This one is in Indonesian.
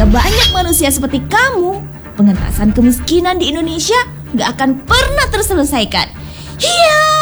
ada banyak manusia seperti kamu, pengentasan kemiskinan di Indonesia gak akan pernah terselesaikan. Hiya!